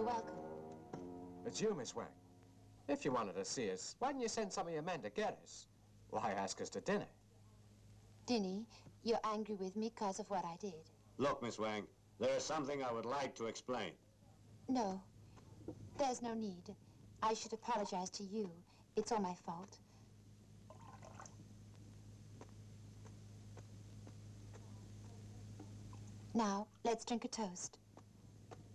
welcome. It's you, Miss Wang. If you wanted to see us, why didn't you send some of your men to get us? Why ask us to dinner? Dinny, you're angry with me because of what I did. Look, Miss Wang, there's something I would like to explain. No, there's no need. I should apologize to you. It's all my fault. Now, let's drink a toast.